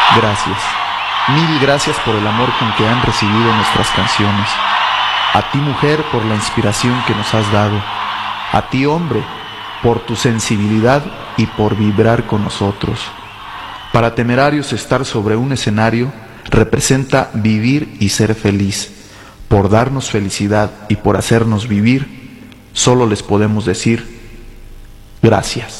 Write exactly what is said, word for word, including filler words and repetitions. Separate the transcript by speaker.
Speaker 1: Gracias. Mil gracias por el amor con que han recibido nuestras canciones. A ti, mujer, por la inspiración que nos has dado. A ti, hombre, por tu sensibilidad y por vibrar con nosotros. Para Temerarios, estar sobre un escenario representa vivir y ser feliz. Por darnos felicidad y por hacernos vivir, solo les podemos decir gracias.